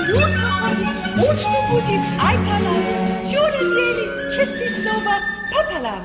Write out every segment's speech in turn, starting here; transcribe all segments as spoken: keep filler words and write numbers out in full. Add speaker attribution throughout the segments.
Speaker 1: Uczty Aipalam, Sioledieli, Cistisnova, Papalam.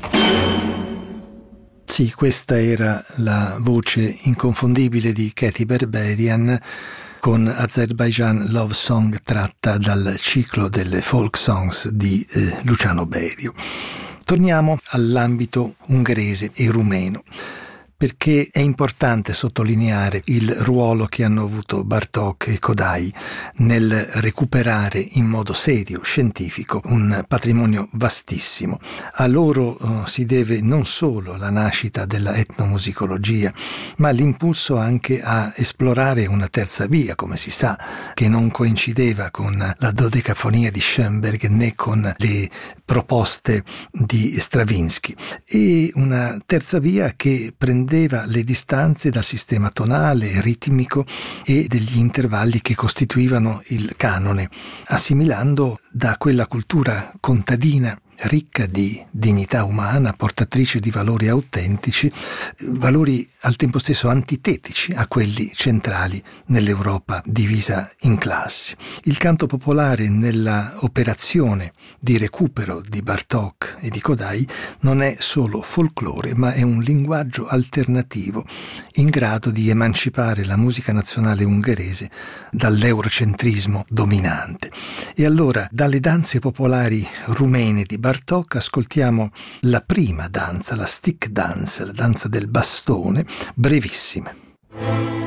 Speaker 2: Sì, questa era la voce inconfondibile di Katy Berberian con Azerbaijan Love Song, tratta dal ciclo delle folk songs di eh, Luciano Berio. Torniamo all'ambito ungherese e rumeno, perché è importante sottolineare il ruolo che hanno avuto Bartók e Kodály nel recuperare in modo serio, scientifico, un patrimonio vastissimo. A loro uh, si deve non solo la nascita della etnomusicologia, ma l'impulso anche a esplorare una terza via, come si sa, che non coincideva con la dodecafonia di Schoenberg né con le proposte di Stravinsky, e una terza via che prendeva le distanze dal sistema tonale, ritmico e degli intervalli che costituivano il canone, assimilando da quella cultura contadina ricca di dignità umana, portatrice di valori autentici, valori al tempo stesso antitetici a quelli centrali nell'Europa divisa in classi. Il canto popolare nella operazione di recupero di Bartók e di Kodály non è solo folklore, ma è un linguaggio alternativo in grado di emancipare la musica nazionale ungherese dall'eurocentrismo dominante. E allora, dalle danze popolari rumene di Bartók ascoltiamo la prima danza, la stick dance, la danza del bastone, brevissime.